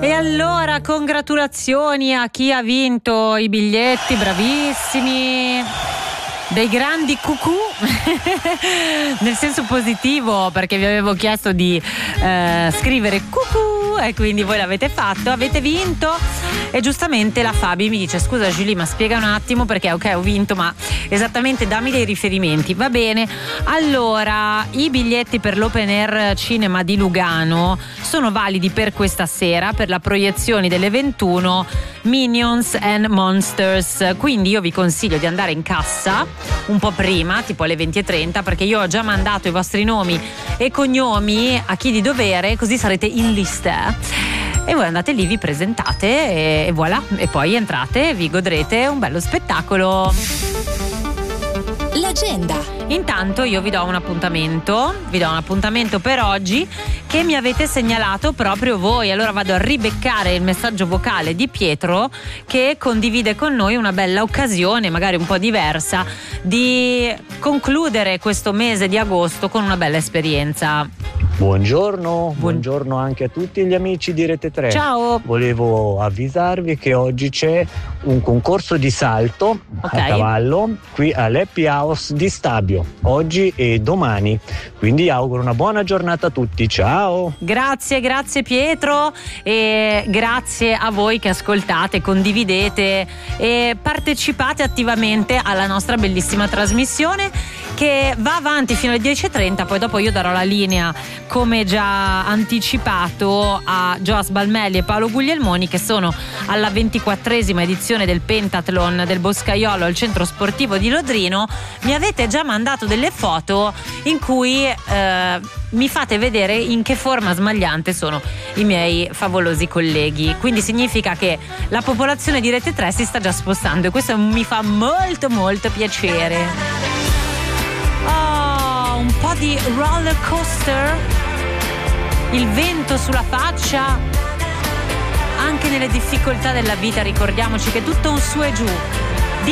E allora, congratulazioni a chi ha vinto i biglietti, bravissimi, dei grandi cucù, nel senso positivo, perché vi avevo chiesto di scrivere cucù e quindi voi l'avete fatto, avete vinto. E giustamente la Fabi mi dice: scusa Julie, ma spiega un attimo, perché ok, ho vinto, ma esattamente dammi dei riferimenti. Va bene, allora i biglietti per l'Open Air Cinema di Lugano sono validi per questa sera, per la proiezione delle 21 Minions and Monsters, quindi io vi consiglio di andare in cassa un po' prima, tipo alle 20:30, perché io ho già mandato i vostri nomi e cognomi a chi di dovere, così sarete in lista. E voi andate lì, vi presentate e voilà, e poi entrate e vi godrete un bello spettacolo. L'agenda. Intanto io vi do un appuntamento per oggi che mi avete segnalato proprio voi. Allora vado a ribeccare il messaggio vocale di Pietro, che condivide con noi una bella occasione, magari un po' diversa, di concludere questo mese di agosto con una bella esperienza. Buongiorno anche a tutti gli amici di Rete 3. Ciao. Volevo avvisarvi che oggi c'è un concorso di salto a cavallo qui all'Happy House di Stabio, oggi e domani, quindi auguro una buona giornata a tutti. Ciao. Grazie Pietro, e grazie a voi che ascoltate, condividete e partecipate attivamente alla nostra bellissima trasmissione, che va avanti fino alle 10:30. Poi dopo io darò la linea, come già anticipato, a Joas Balmelli e Paolo Guglielmoni, che sono alla 24esima edizione del Pentathlon del Boscaiolo al centro sportivo di Lodrino. Mi avete già mandato delle foto in cui mi fate vedere in che forma smagliante sono i miei favolosi colleghi, quindi significa che la popolazione di Rete 3 si sta già spostando e questo mi fa molto molto piacere. Un po' di roller coaster, il vento sulla faccia, anche nelle difficoltà della vita ricordiamoci che è tutto un su e giù.